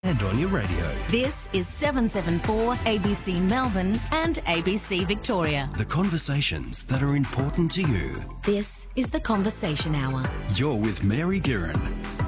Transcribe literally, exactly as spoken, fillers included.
and on your radio. This is seven seven four A B C Melbourne and A B C Victoria. The conversations that are important to you. This is The Conversation Hour. You're with Mary Giron.